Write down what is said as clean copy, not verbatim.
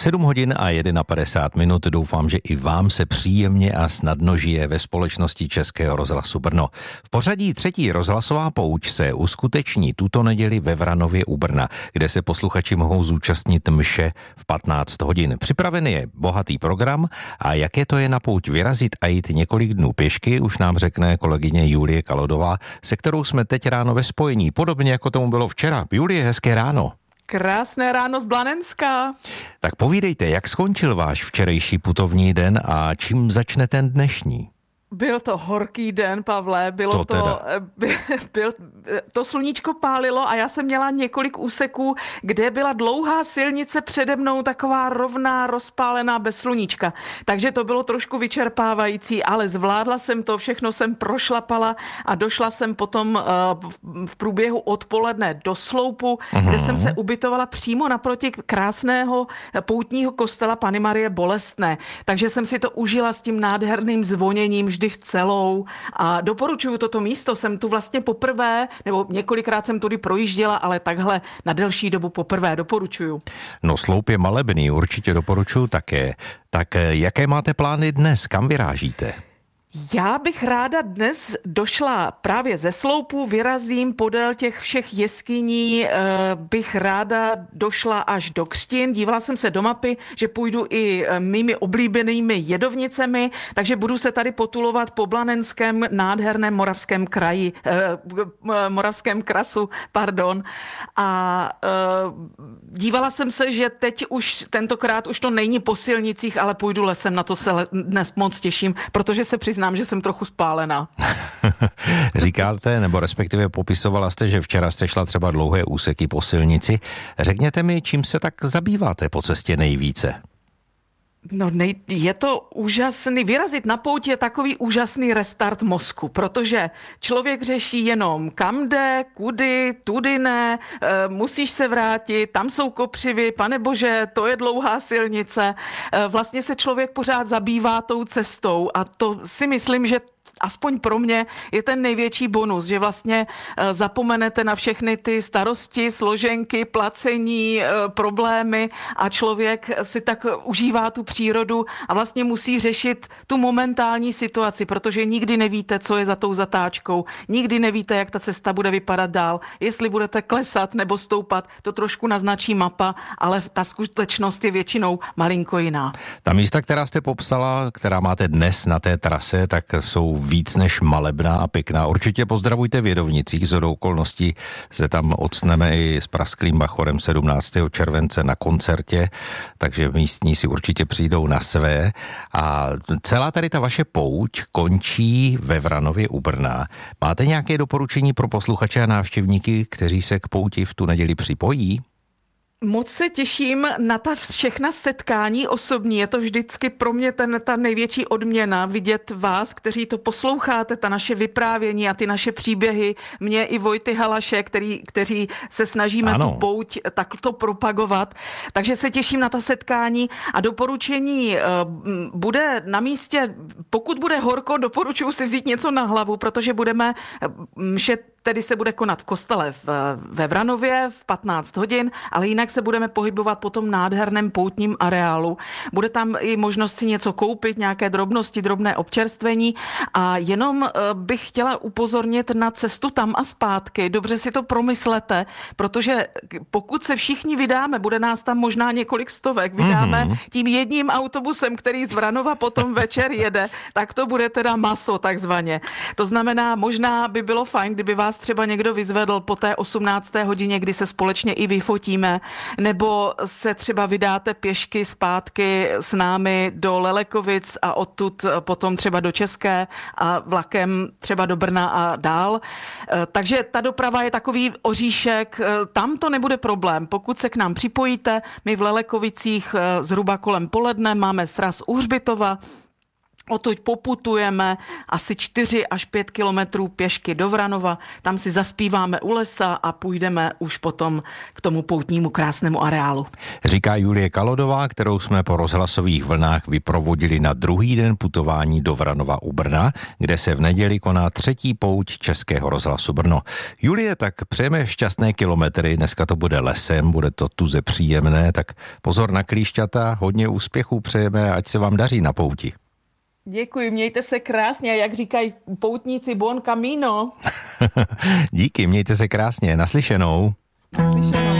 7 hodin a 51 minut. Doufám, že i vám se příjemně a snadno žije ve společnosti Českého rozhlasu Brno. V pořadí třetí rozhlasová pouť se uskuteční tuto neděli ve Vranově u Brna, kde se posluchači mohou zúčastnit mše v 15 hodin. Připravený je bohatý program a jaké to je na pouť vyrazit a jít několik dnů pěšky, už nám řekne kolegyně Julie Kalodová, se kterou jsme teď ráno ve spojení, podobně jako tomu bylo včera. Julie, hezké ráno. Krásné ráno z Blanenska. Tak povídejte, jak skončil váš včerejší putovní den a čím začne ten dnešní? Byl to horký den, Pavle, to sluníčko pálilo a já jsem měla několik úseků, kde byla dlouhá silnice přede mnou, taková rovná, rozpálená bez sluníčka. Takže to bylo trošku vyčerpávající, ale zvládla jsem to, všechno jsem prošlapala a došla jsem potom v průběhu odpoledne do Sloupu, kde jsem se ubytovala přímo naproti krásného poutního kostela Panny Marie Bolestné. Takže jsem si to užila s tím nádherným zvoněním vždy v celou a doporučuju toto místo. Jsem tu vlastně poprvé, nebo několikrát jsem tudy projížděla, ale takhle na delší dobu poprvé doporučuju. No, Sloup je malebný, určitě doporučuju také. Tak jaké máte plány dnes? Kam vyrážíte? Já bych ráda dnes došla právě ze Sloupu, vyrazím podél těch všech jeskyní, bych ráda došla až do Křtin. Dívala jsem se do mapy, že půjdu i mými oblíbenými jedovnicemi, takže budu se tady potulovat po blanenském nádherném moravském kraji, moravském krasu, pardon. A dívala jsem se, že teď už tentokrát už to není po silnicích, ale půjdu lesem, na to se dnes moc těším, protože se přiznám, že jsem trochu spálená. Říkáte, nebo respektive popisovala jste, že včera jste šla třeba dlouhé úseky po silnici. Řekněte mi, čím se tak zabýváte po cestě nejvíce? No, je to úžasný, vyrazit na pouť je takový úžasný restart mozku, protože člověk řeší jenom kam jde, kudy, tudy ne, musíš se vrátit, tam jsou kopřivy, panebože, to je dlouhá silnice. Vlastně se člověk pořád zabývá tou cestou a to si myslím, že aspoň pro mě je ten největší bonus, že vlastně zapomenete na všechny ty starosti, složenky, placení, problémy a člověk si tak užívá tu přírodu a vlastně musí řešit tu momentální situaci, protože nikdy nevíte, co je za tou zatáčkou, nikdy nevíte, jak ta cesta bude vypadat dál, jestli budete klesat nebo stoupat, to trošku naznačí mapa, ale ta skutečnost je většinou malinko jiná. Ta místa, která jste popsala, která máte dnes na té trase, tak jsou víc než malebná a pěkná. Určitě pozdravujte v Jedovnicích, shodou okolností se tam octneme i s Prasklým Bachorem 17. července na koncertě, takže místní si určitě přijdou na své. A celá tady ta vaše pouť končí ve Vranově u Brna. Máte nějaké doporučení pro posluchače a návštěvníky, kteří se k pouti v tu neděli připojí? Moc se těším na ta všechna setkání osobní. Je to vždycky pro mě ta největší odměna vidět vás, kteří to posloucháte, ta naše vyprávění a ty naše příběhy. Mě i Vojty Halaše, kteří se snažíme tu pouť takto propagovat. Takže se těším na ta setkání a doporučení bude na místě, pokud bude horko, doporučuji si vzít něco na hlavu, protože budeme tedy se bude konat v kostele ve Vranově v 15 hodin, ale jinak se budeme pohybovat po tom nádherném poutním areálu. Bude tam i možnost si něco koupit, nějaké drobnosti, drobné občerstvení a jenom bych chtěla upozornit na cestu tam a zpátky. Dobře si to promyslete, protože pokud se všichni vydáme, bude nás tam možná několik stovek, vydáme tím jedním autobusem, který z Vranova potom večer jede, tak to bude teda maso takzvaně. To znamená, možná by bylo fajn, kdyby vás třeba někdo vyzvedl po té 18. hodině, kdy se společně i vyfotíme, nebo se třeba vydáte pěšky zpátky s námi do Lelekovic a odtud potom třeba do České a vlakem třeba do Brna a dál. Takže ta doprava je takový oříšek, tam to nebude problém. Pokud se k nám připojíte, my v Lelekovicích zhruba kolem poledne máme sraz u Hřbitova, Odtud poputujeme asi 4 až 5 kilometrů pěšky do Vranova, tam si zaspíváme u lesa a půjdeme už potom k tomu poutnímu krásnému areálu. Říká Julie Kalodová, kterou jsme po rozhlasových vlnách vyprovodili na druhý den putování do Vranova u Brna, kde se v neděli koná třetí pouť Českého rozhlasu Brno. Julie, tak přejeme šťastné kilometry, dneska to bude lesem, bude to tuze příjemné, tak pozor na klíšťata, hodně úspěchů přejeme, ať se vám daří na pouti. Děkuji, mějte se krásně, jak říkají poutníci, buon camino. Díky, mějte se krásně, naslyšenou. Naslyšenou.